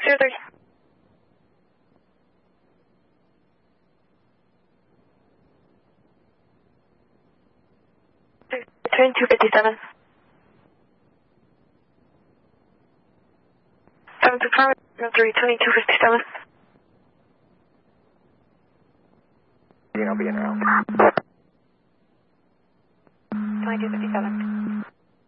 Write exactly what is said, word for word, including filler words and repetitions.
zero thirty. Train two fifty-seven. seven six five, three, twenty-two fifty-seven. I'll be in around. twenty-two fifty-seven.